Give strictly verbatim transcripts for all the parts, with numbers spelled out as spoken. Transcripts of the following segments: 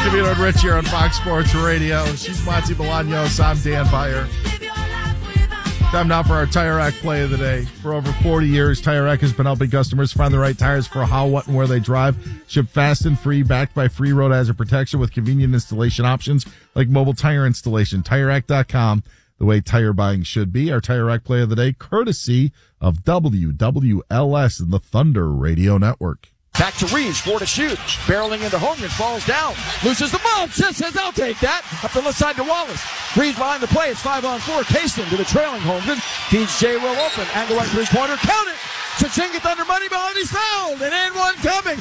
Cavino and Rich here on Fox Sports Radio. She's Monty Bolaños. I'm Dan Beyer. Time now for our Tire Rack play of the day. For over forty years, Tire Rack has been helping customers find the right tires for how, what, and where they drive. Ship fast and free, backed by free road hazard protection with convenient installation options like mobile tire installation. Tire Rack dot com, the way tire buying should be. Our Tire Rack play of the day, courtesy of W W L S and the Thunder Radio Network. Back to Reeves, for to shoot. Barreling into Holmgren, falls down. Loses the ball. Just says, I'll take that. Up the left side to Wallace. Reeves behind the play. It's five on four. Caston to the trailing Holmgren. Feeds J. Will open. Angle right three-pointer. Count it. Cha-ching, Thunder money behind. He's fouled. And and one coming.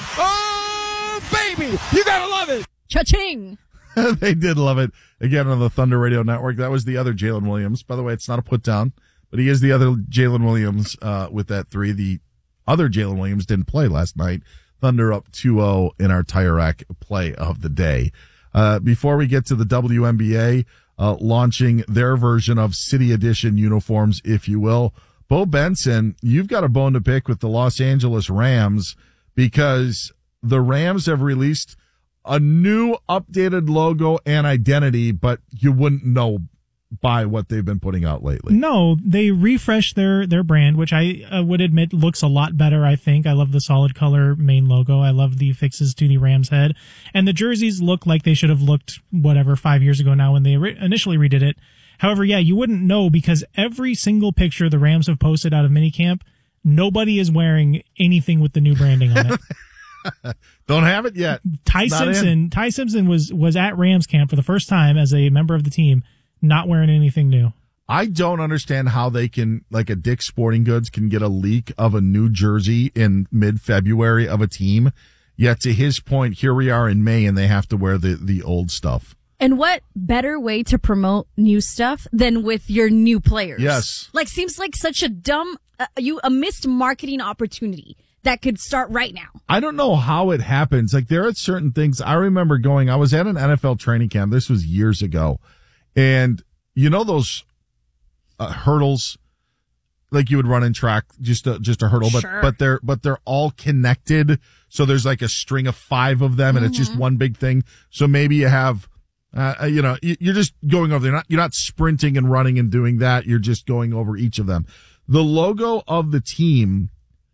Oh, baby. You gotta love it. Cha-ching. They did love it. Again, on the Thunder Radio Network. That was the other Jalen Williams. By the way, it's not a put down, but he is the other Jalen Williams uh, with that three. The other Jalen Williams didn't play last night. Thunder up two oh in our Tire Rack play of the day. Uh, before we get to the W N B A, uh, launching their version of City Edition uniforms, if you will, Bo Benson, you've got a bone to pick with the Los Angeles Rams because the Rams have released a new updated logo and identity, but you wouldn't know by what they've been putting out lately. No, they refreshed their, their brand, which I uh, would admit looks a lot better, I think. I love the solid color main logo. I love the fixes to the Rams head. And the jerseys look like they should have looked, whatever, five years ago now when they re- initially redid it. However, yeah, you wouldn't know because every single picture the Rams have posted out of minicamp, nobody is wearing anything with the new branding on it. Don't have it yet. Ty Not Simpson, in. Ty Simpson was, was at Rams camp for the first time as a member of the team, not wearing anything new. I don't understand how they can, like a Dick's Sporting Goods can get a leak of a new jersey in mid-February of a team. Yet to his point, here we are in May and they have to wear the, the old stuff. And what better way to promote new stuff than with your new players? Yes. Like, seems like such a dumb, uh, you a missed marketing opportunity that could start right now. I don't know how it happens. Like, there are certain things. I remember going, I was at an N F L training camp. This was years ago. And you know those uh, hurdles, like you would run in track, just a, just a hurdle, but Sure. but they're but they're all connected. So there's like a string of five of them, and mm-hmm. it's just one big thing. So maybe you have, uh, you know, you're just going over. You're not you're not sprinting and running and doing that. You're just going over each of them. The logo of the team.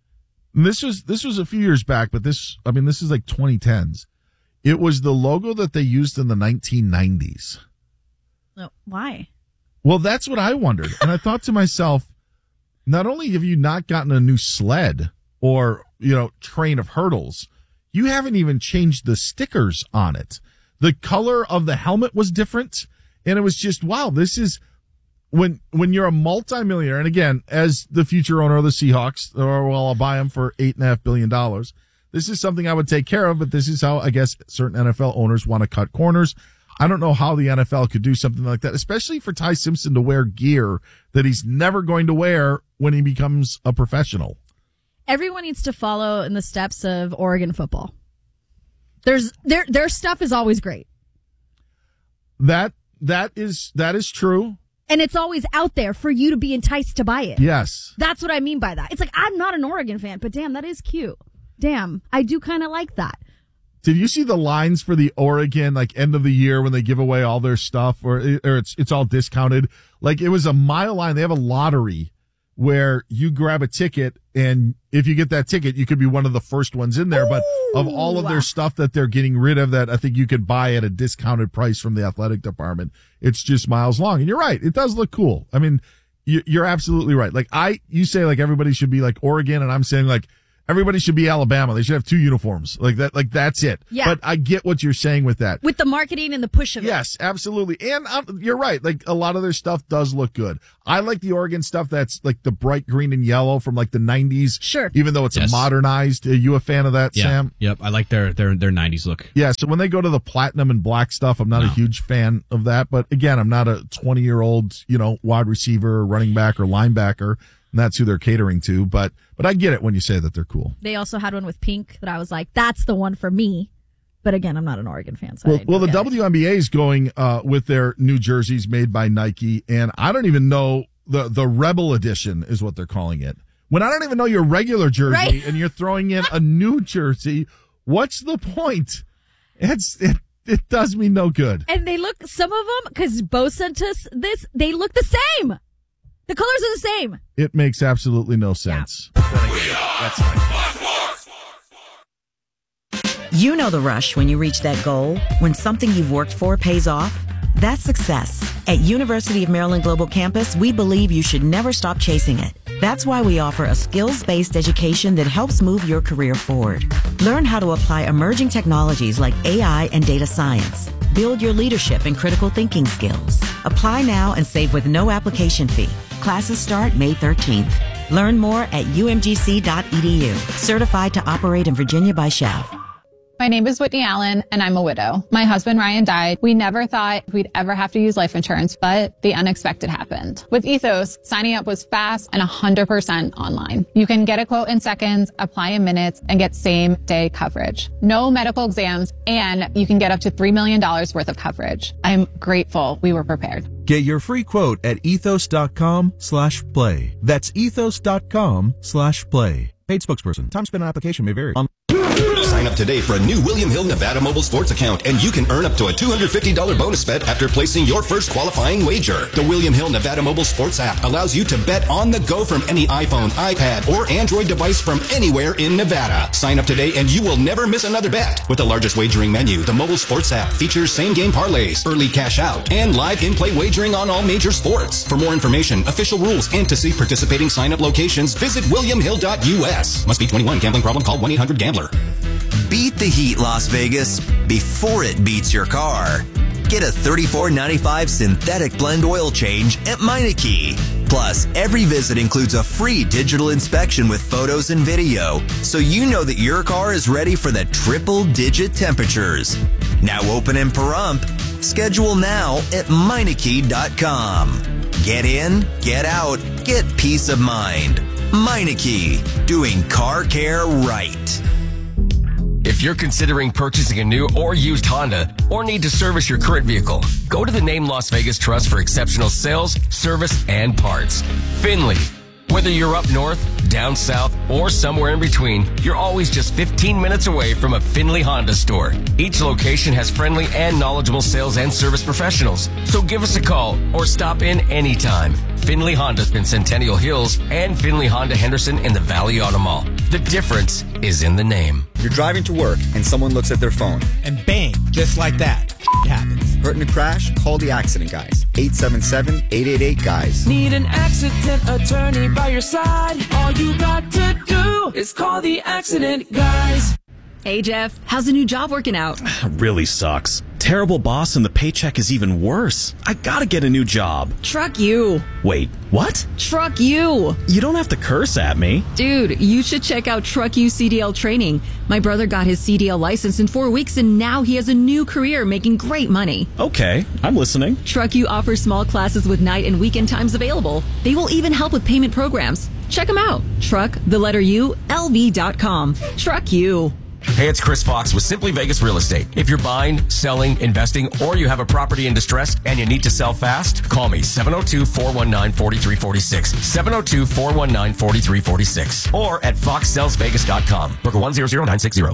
And this was this was a few years back, but this I mean this is like twenty tens. It was the logo that they used in the nineteen nineties. Why? Well, that's what I wondered. And I thought to myself, not only have you not gotten a new sled or, you know, train of hurdles, you haven't even changed the stickers on it. The color of the helmet was different. And it was just, wow, this is when, when you're a multimillionaire. And again, as the future owner of the Seahawks, or well, I'll buy them for eight and a half billion dollars. This is something I would take care of, but this is how I guess certain N F L owners want to cut corners. I don't know how the N F L could do something like that, especially for Ty Simpson to wear gear that he's never going to wear when he becomes a professional. Everyone needs to follow in the steps of Oregon football. There's their their stuff is always great. That that is that is true. And it's always out there for you to be enticed to buy it. Yes. That's what I mean by that. It's like, I'm not an Oregon fan, but damn, that is cute. Damn, I do kind of like that. Did you see the lines for the Oregon, like, end of the year when they give away all their stuff or, or it's, it's all discounted? Like, it was a mile line. They have a lottery where you grab a ticket, and if you get that ticket, you could be one of the first ones in there. Ooh. But of all of their stuff that they're getting rid of that I think you could buy at a discounted price from the athletic department, it's just miles long. And you're right. It does look cool. I mean, you, you're absolutely right. Like, I, you say, like, everybody should be like Oregon, and I'm saying, like, everybody should be Alabama. They should have two uniforms. Like that, like that's it. Yeah. But I get what you're saying with that. With the marketing and the push of it. Yes, absolutely. And um, you're right. Like a lot of their stuff does look good. I like the Oregon stuff that's like the bright green and yellow from like the nineties. Sure. Even though it's yes. modernized. Are you a fan of that, yeah. Sam? Yep. I like their, their, their nineties look. Yeah. So when they go to the platinum and black stuff, I'm not no. a huge fan of that. But again, I'm not a twenty year old, you know, wide receiver, or running back or linebacker. And that's who they're catering to. But but I get it when you say that they're cool. They also had one with pink that I was like, that's the one for me. But again, I'm not an Oregon fan. So well, I well the it. W N B A is going uh, with their new jerseys made by Nike. And I don't even know, the, the Rebel Edition is what they're calling it. When I don't even know your regular jersey and right? you're throwing in a new jersey, what's the point? It's it, it does me no good. And they look, some of them, because Bo sent us this, they look the same. The colors are the same. It makes absolutely no sense. Yeah. That's fine. You know the rush when you reach that goal, when something you've worked for pays off. That's success. At University of Maryland Global Campus, we believe you should never stop chasing it. That's why we offer a skills-based education that helps move your career forward. Learn how to apply emerging technologies like A I and data science. Build your leadership and critical thinking skills. Apply now and save with no application fee. Classes start May thirteenth. Learn more at u m g c dot e d u. Certified to operate in Virginia by S C H A V. My name is Whitney Allen, and I'm a widow. My husband, Ryan, died. We never thought we'd ever have to use life insurance, but the unexpected happened. With Ethos, signing up was fast and one hundred percent online. You can get a quote in seconds, apply in minutes, and get same-day coverage. No medical exams, and you can get up to three million dollars worth of coverage. I'm grateful we were prepared. Get your free quote at ethos.com slash play. That's ethos.com slash play. Paid spokesperson. Time spent on application may vary. On- Sign up today for a new William Hill Nevada Mobile Sports account, and you can earn up to a two hundred fifty dollars bonus bet after placing your first qualifying wager. The William Hill Nevada Mobile Sports app allows you to bet on the go from any iPhone, iPad, or Android device from anywhere in Nevada. Sign up today and you will never miss another bet. With the largest wagering menu, the mobile sports app features same-game parlays, early cash out, and live in-play wagering on all major sports. For more information, official rules, and to see participating sign-up locations, visit william hill dot u s. Must be twenty-one. Gambling problem? Call one eight hundred gambler. Beat the heat, Las Vegas, before it beats your car. Get a thirty-four ninety-five synthetic blend oil change at Meineke. Plus, every visit includes a free digital inspection with photos and video, so you know that your car is ready for the triple-digit temperatures. Now open in Pahrump. Schedule now at Meineke dot com. Get in, get out, get peace of mind. Meineke, doing car care right. If you're considering purchasing a new or used Honda or need to service your current vehicle, go to the Name Las Vegas Trust for exceptional sales, service, and parts. Finley. Whether you're up north, down south, or somewhere in between, you're always just fifteen minutes away from a Finley Honda store. Each location has friendly and knowledgeable sales and service professionals. So give us a call or stop in anytime. Finley Honda in Centennial Hills and Finley Honda Henderson in the Valley Auto Mall. The difference is in the name. You're driving to work and someone looks at their phone. And bang, just like that, it happens. Hurt in a crash? Call the accident guys. eight seven seven, eight eight eight, guys. Need an accident attorney by your side? All you got to do is call the accident guys. Hey, Jeff, how's the new job working out? Really sucks. Terrible boss and the paycheck is even worse. I gotta get a new job. Truck you. Wait, what? Truck you. You don't have to curse at me. Dude, you should check out Truck You C D L training. My brother got his C D L license in four weeks and now he has a new career making great money. Okay, I'm listening. Truck You offers small classes with night and weekend times available. They will even help with payment programs. Check them out. Truck, the letter U, L V dot com. Truck You. Hey, it's Chris Fox with Simply Vegas Real Estate. If you're buying, selling, investing, or you have a property in distress and you need to sell fast, call me seven oh two, four one nine, four three four six, seven oh two, four one nine, four three four six, or at fox sells vegas dot com. Broker one zero zero nine six zero.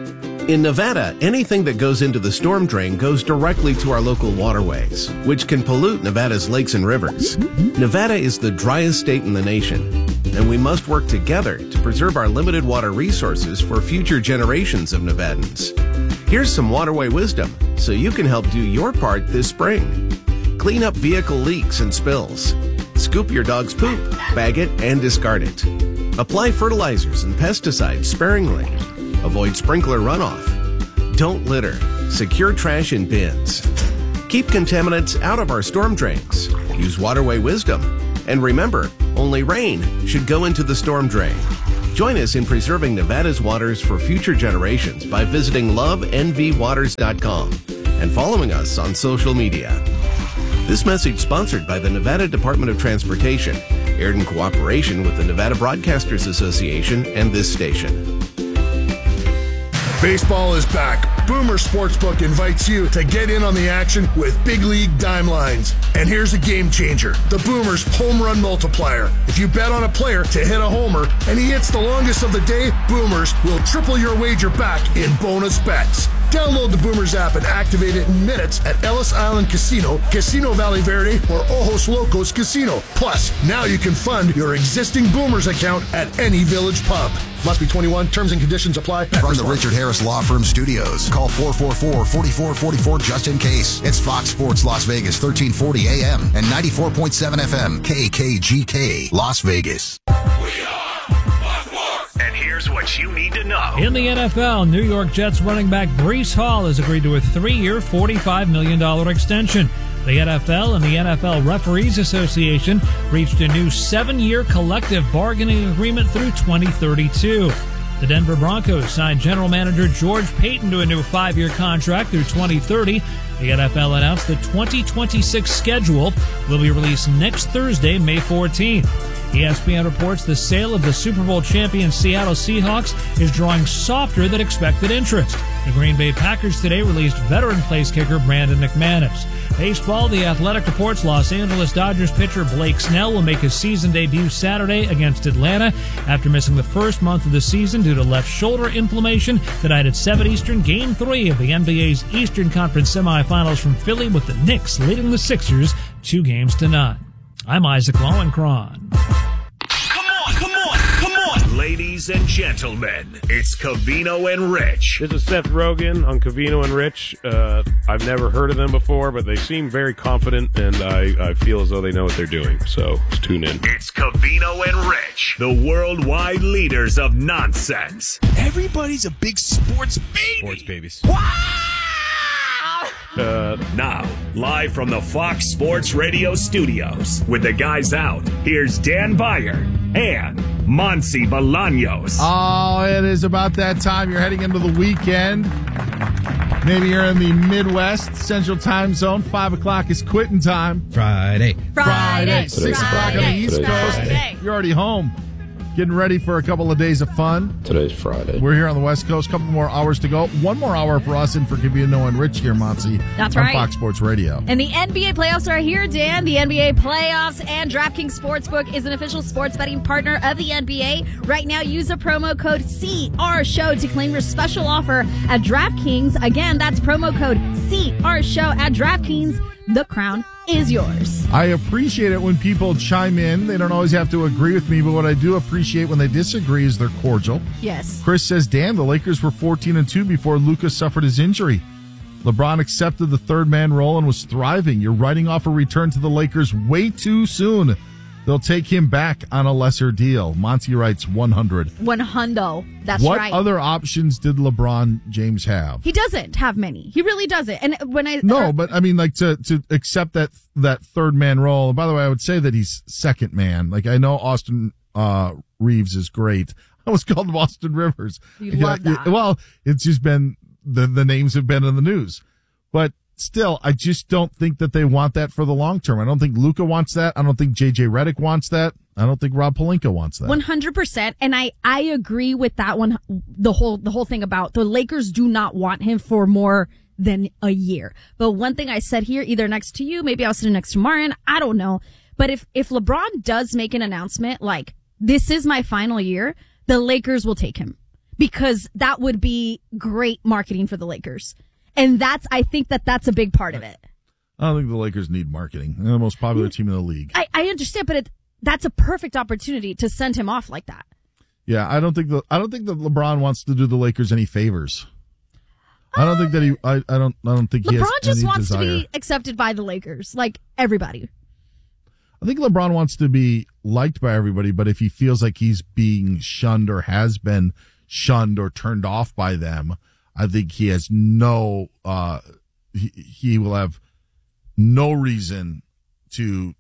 In Nevada, anything that goes into the storm drain goes directly to our local waterways, which can pollute Nevada's lakes and rivers. Nevada is the driest state in the nation, and we must work together to preserve our limited water resources for future generations of Nevadans. Here's some waterway wisdom so you can help do your part this spring. Clean up vehicle leaks and spills. Scoop your dog's poop, bag it, and discard it. Apply fertilizers and pesticides sparingly. Avoid sprinkler runoff. Don't litter. Secure trash in bins. Keep contaminants out of our storm drains. Use waterway wisdom. And remember, only rain should go into the storm drain. Join us in preserving Nevada's waters for future generations by visiting love n v waters dot com and following us on social media. This message sponsored by the Nevada Department of Transportation, aired in cooperation with the Nevada Broadcasters Association and this station. Baseball is back. Boomer Sportsbook invites you to get in on the action with Big League Dime Lines. And here's a game changer, the Boomers Home Run Multiplier. If you bet on a player to hit a homer and he hits the longest of the day, Boomers will triple your wager back in bonus bets. Download the Boomers app and activate it in minutes at Ellis Island Casino, Casino Valley Verde, or Ojos Locos Casino. Plus, now you can fund your existing Boomers account at any Village pub. Must be twenty-one. Terms and conditions apply. From the Richard Harris Law Firm studios, call four four four, four four four four just in case. It's Fox Sports Las Vegas, thirteen forty A M and ninety-four point seven F M, K K G K, Las Vegas. And here's what you need to know. In the N F L, New York Jets running back Breece Hall has agreed to a three-year, forty-five million dollars extension. The N F L and the N F L Referees Association reached a new seven-year collective bargaining agreement through twenty thirty-two. The Denver Broncos signed general manager George Payton to a new five-year contract through twenty thirty. The N F L announced the twenty twenty-six schedule will be released next Thursday, May fourteenth. E S P N reports the sale of the Super Bowl champion Seattle Seahawks is drawing softer than expected interest. The Green Bay Packers today released veteran place kicker Brandon McManus. Baseball, The Athletic reports Los Angeles Dodgers pitcher Blake Snell will make his season debut Saturday against Atlanta after missing the first month of the season due to left shoulder inflammation. Tonight at seven Eastern, Game three of the N B A's Eastern Conference semifinals from Philly, with the Knicks leading the Sixers two games to none. I'm Isaac Lowenkron. Ladies and gentlemen, it's Covino and Rich. This is Seth Rogen on Covino and Rich. Uh, I've never heard of them before, but they seem very confident, and I, I feel as though they know what they're doing. So let's tune in. It's Covino and Rich, the worldwide leaders of nonsense. Everybody's a big sports baby. Sports babies. Uh, now, live from the Fox Sports Radio studios, with the guys out, here's Dan Beyer and Monsi Bolaños. Oh, it is about that time. You're heading into the weekend. Maybe you're in the Midwest, Central Time Zone. Five o'clock is quitting time. Friday. Friday. Six o'clock on the East Coast. Friday. You're already home. Getting ready for a couple of days of fun. Today's Friday. We're here on the West Coast. A couple more hours to go. One more hour for us and for Covino and Rich here, Monty. That's on right. Fox Sports Radio. And the N B A playoffs are here, Dan. The N B A playoffs and DraftKings Sportsbook is an official sports betting partner of the N B A. Right now, use the promo code C R Show to claim your special offer at DraftKings. Again, that's promo code C R Show at DraftKings. The crown is yours. I appreciate it when people chime in. They don't always have to agree with me, but what I do appreciate when they disagree is they're cordial. Yes. Chris says, Dan, the Lakers were fourteen and two before Luka suffered his injury. LeBron accepted the third man role and was thriving. You're writing off a return to the Lakers way too soon. They'll take him back on a lesser deal. Monty writes one hundred. One hundo. That's what right. What other options did LeBron James have? He doesn't have many. He really doesn't. And when I no, uh, but I mean, like to to accept that that third man role. And by the way, I would say that he's second man. Like I know Austin uh, Reeves is great. I was called Austin Rivers. You love that. Well, it's just been the the names have been in the news, but. Still, I just don't think that they want that for the long term. I don't think Luka wants that. I don't think J J Redick wants that. I don't think Rob Pelinka wants that. one hundred percent. And I, I agree with that one. The whole, the whole thing about the Lakers do not want him for more than a year. But one thing I said here, either next to you, maybe I was sitting next to Marin, I don't know. But if, if LeBron does make an announcement like, this is my final year, the Lakers will take him because that would be great marketing for the Lakers. And that's, I think that that's a big part of it. I don't think the Lakers need marketing. They're the most popular team in the league. I, I understand, but it, that's a perfect opportunity to send him off like that. Yeah, I don't think the I don't think that LeBron wants to do the Lakers any favors. I don't um, think that he. I, I don't. I don't think LeBron he has just any wants desire. to be accepted by the Lakers, like everybody. I think LeBron wants to be liked by everybody, but if he feels like he's being shunned or has been shunned or turned off by them, I think he has no, uh, he, he will have no reason to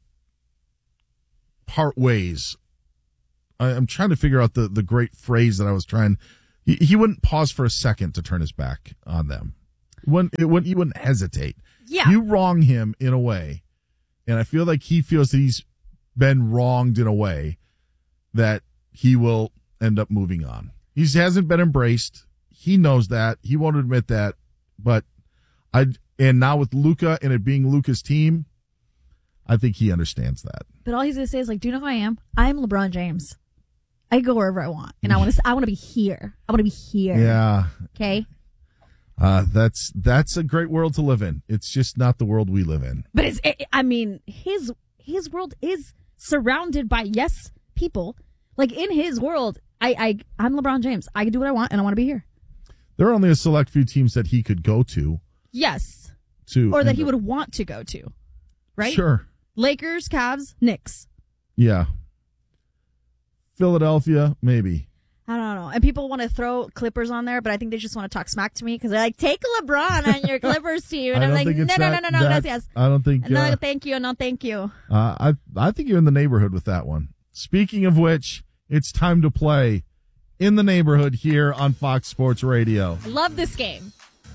part ways. I, I'm trying to figure out the, the great phrase that I was trying. He, he wouldn't pause for a second to turn his back on them. Wouldn't, it wouldn't, he wouldn't hesitate. Yeah. You wrong him in a way, and I feel like he feels that he's been wronged in a way that he will end up moving on. He hasn't been embraced. He knows that. He won't admit that. But I and now with Luka and it being Luka's team, I think he understands that. But all he's gonna say is like, "Do you know who I am? I'm LeBron James. I go wherever I want, and I want to. I want to be here. I want to be here." Yeah. Okay. Uh, that's that's a great world to live in. It's just not the world we live in. But it's, it, I mean, his his world is surrounded by yes people. Like in his world, I, I I'm LeBron James. I can do what I want, and I want to be here. There are only a select few teams that he could go to. Yes. To or that he would want to go to, right? Sure. Lakers, Cavs, Knicks. Yeah. Philadelphia, maybe. I don't know. And people want to throw Clippers on there, but I think they just want to talk smack to me because they're like, take LeBron on your Clippers team. And I I'm don't like, think no, it's no, that- no, no, no, that- yes. I don't think. No, uh, thank you. No, thank you. Uh, I I think you're in the neighborhood with that one. Speaking of which, it's time to play In the Neighborhood here on Fox Sports Radio. I love this game.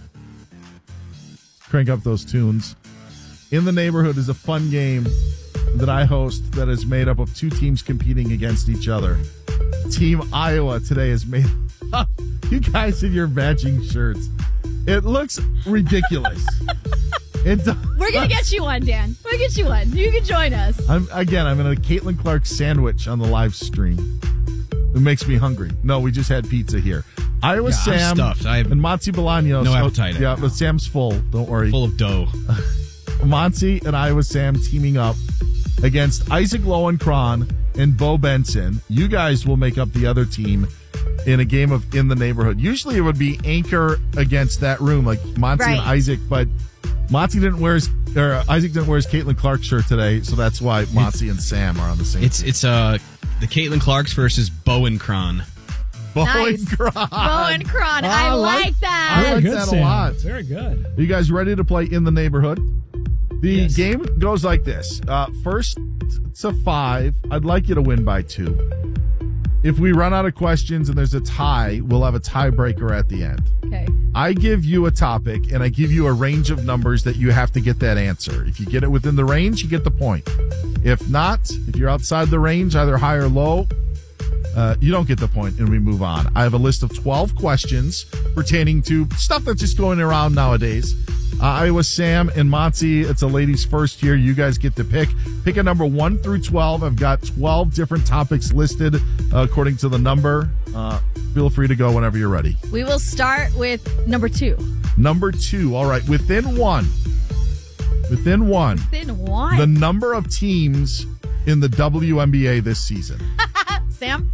Crank up those tunes. In the Neighborhood is a fun game that I host that is made up of two teams competing against each other. Team Iowa today is made up. You guys in your matching shirts. It looks ridiculous. It does. We're going to get you one, Dan. We're going to get you one. You can join us. I'm, again, I'm in a Caitlin Clark sandwich on the live stream. It makes me hungry. No, we just had pizza here. Iowa Yeah, I'm Sam stuffed. I have and Monty Bolaños. no appetite. Yeah, but Sam's full. Don't worry. Full of dough. Monty and Iowa Sam teaming up against Isaac Lowenkron and Bo Benson. You guys will make up the other team in a game of In the Neighborhood. Usually it would be Anchor against that room, like Monty Right. and Isaac, but Monty didn't wear his, or Isaac didn't wear his Caitlin Clark shirt today, so that's why Monty and Sam are on the same It's team. it's uh the Caitlin Clarks versus Bowen Cron. Nice. Bowenkron. Bowenkron. I, I like, like- that. I like good, that a Sam. lot. Very good. Are you guys ready to play In the Neighborhood? The Yes. game goes like this. Uh, first to five, I'd like you to win by two. If we run out of questions and there's a tie, we'll have a tiebreaker at the end. Okay. I give you a topic and I give you a range of numbers that you have to get that answer. If you get it within the range, you get the point. If not, if you're outside the range, either high or low, uh, you don't get the point and we move on. I have a list of twelve questions pertaining to stuff that's just going around nowadays. Uh, Iowa Sam and Monty, it's a ladies first here. You guys get to pick. Pick a number one through twelve. I've got twelve different topics listed uh, according to the number. Uh, feel free to go whenever you're ready. We will start with number two. Number two. All right. Within one. Within one. Within one. The number of teams in the W N B A this season. Sam?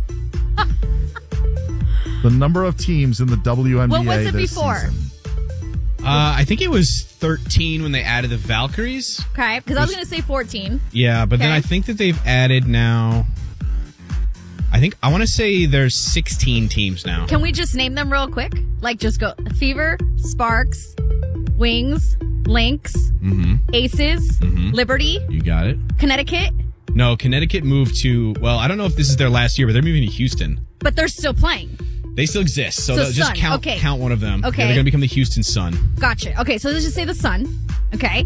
The number of teams in the W N B A What was it this before? season. Uh, I think it was thirteen when they added the Valkyries. Okay, because I was going to say fourteen. Yeah, but then Okay. I think that they've added now. I think I want to say there's sixteen teams now. Can we just name them real quick? Like just go Fever, Sparks, Wings, Lynx, Mm-hmm. Aces, Mhm. Liberty, You got it. Connecticut, No, Connecticut moved to. Well, I don't know if this is their last year, but they're moving to Houston. but they're still playing. They still exist, so, So they'll just Sun, count okay. count one of them. Okay. Yeah, they're going to become the Houston Sun. Gotcha. Okay, so let's just say the Sun. Okay.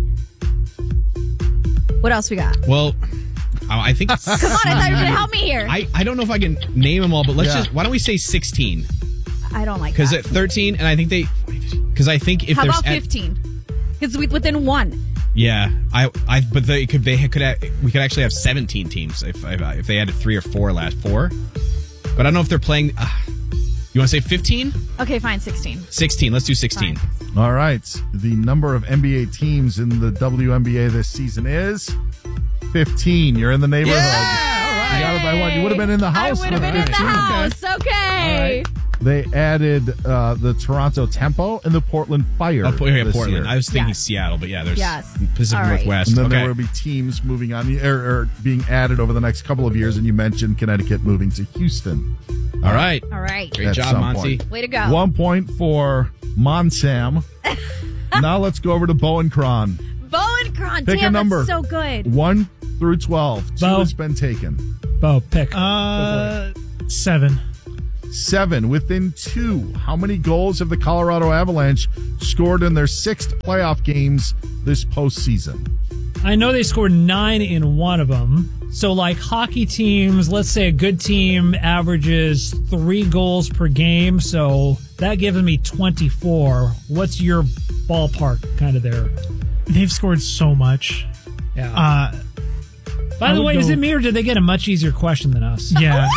What else we got? Well, I I think. Come on, I thought you were going to help me here. I, I don't know if I can name them all, but let's Yeah. just. Why don't we say sixteen? I don't like Because that. at thirteen, and I think they. Because I think if How there's about at- fifteen? Because within one. Yeah, I, I, but they could, they could, have, we could actually have seventeen teams if, if, if they added three or four last four. But I don't know if they're playing. Uh, you want to say fifteen? Okay, fine, sixteen. sixteen. Let's do sixteen. All right. The number of N B A teams in the W N B A this season is fifteen. You're in the neighborhood. Yeah, all right. You got it by one. You would have been in the I house. would have with been in the fifteen. house. Okay. They added uh, the Toronto Tempo and the Portland Fire. Oh, yeah, this Portland. year. I was thinking Yes. Seattle, but yeah, there's Yes. Pacific All right. Northwest. And then okay. there will be teams moving on or, or being added over the next couple of years. And you mentioned Connecticut moving to Houston. All right. All right. Great At job, some Monty. point. Way to go. One point for Monsam. Now let's go over to Bowen Cron. Bowen Cron. Pick a Damn, number. that's so good. One through twelve. Two Bo. has been taken. Bo, pick. Uh, seven. Seven. Within two. How many goals have the Colorado Avalanche scored in their sixth playoff games this postseason? I know they scored nine in one of them. So, like hockey teams, let's say a good team averages three goals per game. So that gives me twenty-four. What's your ballpark kind of there? They've scored so much. Yeah. Uh, By I the would way, go- is it me or did they get a much easier question than us? Yeah.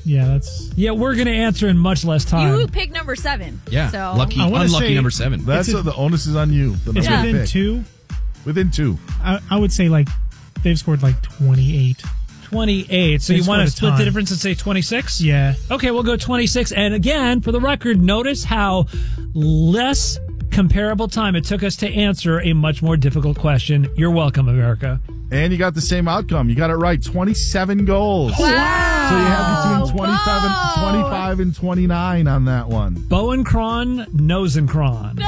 Yeah, that's. Yeah, we're going to answer in much less time. You pick number seven. Yeah, So lucky, I wanna unlucky say- number seven. That's It's a, a- the onus is on you. The It's number within pick. two. Within two. I, I would say like they've scored like twenty-eight. twenty-eight. So They you want to scored a split the ton. difference and say twenty-six? Yeah. Okay, we'll go twenty-six. And again, for the record, notice how less comparable time it took us to answer a much more difficult question. You're welcome, America. And you got the same outcome. You got it right. twenty-seven goals. Wow. So you have between twenty-five and, twenty-five and twenty-nine on that one. Bowen Cron, Nosencron.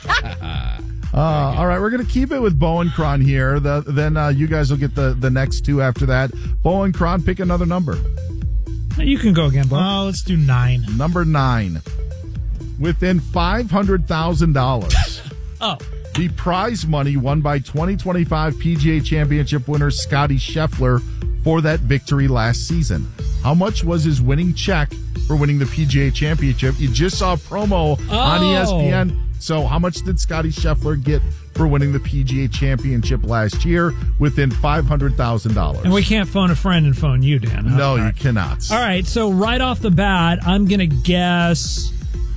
Uh, all right, we're going to keep it with Bowen Cron here. The, then uh, you guys will get the, the next two after that. Bowen Cron, pick another number. You can go again, Bo. Oh, let's do nine. Number nine. Within five hundred thousand dollars. Oh. The prize money won by twenty twenty-five P G A Championship winner Scotty Scheffler for that victory last season. How much was his winning check for winning the P G A Championship? You just saw a promo Oh. on E S P N. So how much did Scotty Scheffler get for winning the P G A Championship last year within five hundred thousand dollars? And we can't phone a friend and phone you, Dan. huh? No, All you right. cannot. All right, so right off the bat, I'm going to guess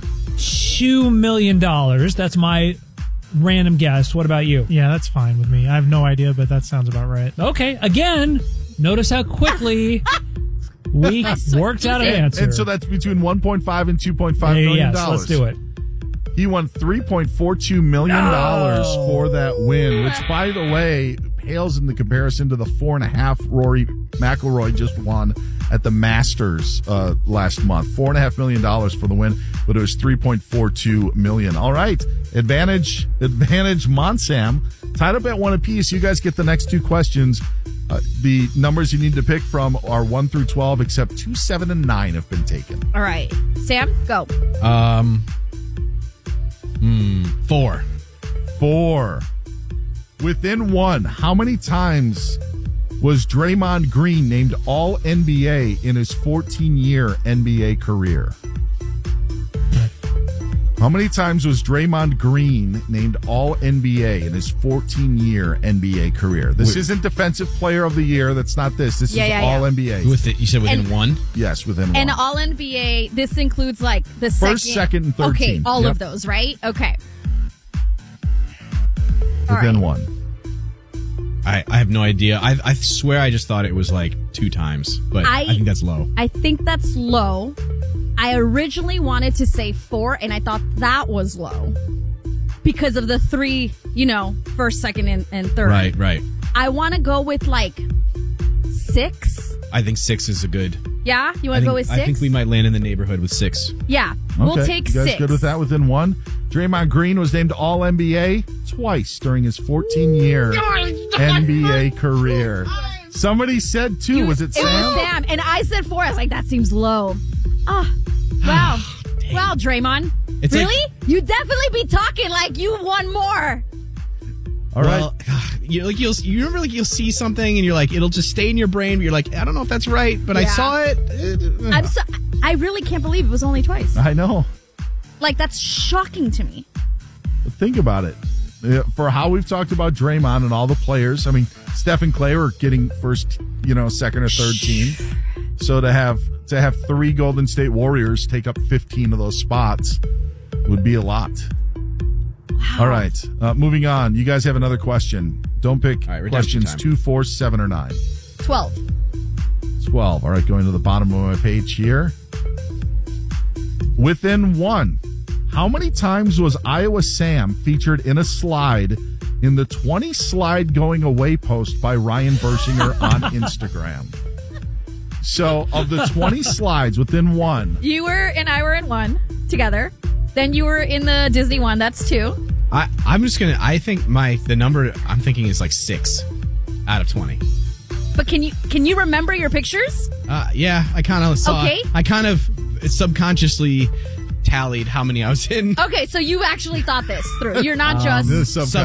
two million dollars. That's my random guess. What about you? Yeah, that's fine with me. I have no idea, but that sounds about right. Okay, again, notice how quickly we worked out an answer. And so that's between one point five and two point five Hey, million yes, dollars. let's do it. He won three point four two million dollars No. for that win, which, by the way, pales in the comparison to the four and a half Rory McIlroy just won at the Masters uh, last month. Four and a half million dollars for the win, but it was three point four two million. All right, advantage, advantage, Monsam tied up at one apiece. You guys get the next two questions. Uh, the numbers you need to pick from are one through twelve, except two, seven, and nine have been taken. All right. Sam, go. Um, hmm, four. Four. Within one, how many times was Draymond Green named All N B A in his fourteen-year N B A career? How many times was Draymond Green named All N B A in his fourteen-year N B A career? This Wait. isn't Defensive Player of the Year. That's not this. This Yeah, is yeah, All yeah. N B A. With it, you said within And- one? Yes, within And one. all N B A, this includes like the First, second. second, and third Okay, team. all Yep. of those, right? Okay. Within one. I, I have no idea. I I swear I just thought it was like two times, but I, I- think that's low. I think that's low. I originally wanted to say four, and I thought that was low because of the three, you know, first, second, and, and third. Right, right. I want to go with like six. I think six is a good. Yeah? You I want to think, go with six? I think we might land in the neighborhood with six. Yeah. We'll Okay, take you guys six. good with that within one? Draymond Green was named All N B A twice during his fourteen-year N B A career. Somebody said two. You- was it It Sam? was Sam. And I said four. I was like, that seems low. Ah, wow. Wow, Draymond. It's really? like- you definitely be talking like you won more. All right. Well, you like you'll you remember like you'll see something and you're like it'll just stay in your brain. But you're like I don't know if that's right, but I Yeah. saw it. Uh, I'm so, I really can't believe it was only twice. I know. Like, that's shocking to me. But think about it. Yeah, for how we've talked about Draymond and all the players, I mean, Steph and Clay are getting first, you know, second or third team. So to have to have three Golden State Warriors take up fifteen of those spots would be a lot. All right, uh, moving on. You guys have another question. Don't pick All right, we're down to questions time. two, four, seven, or nine. twelve. twelve. All right, going to the bottom of my page here. Within one, how many times was Iowa Sam featured in a slide in the twenty slide going away post by Ryan Bershinger on Instagram? So, of the twenty slides within one, You were and I were in one together. Then you were in the Disney one. That's two. I I'm just gonna. I think my the number I'm thinking is like six out of twenty. But can you can you remember your pictures? Uh, yeah, I kind of saw. Okay. I kind of subconsciously tallied how many I was in. Okay, so you actually thought this through. You're not Um, just this is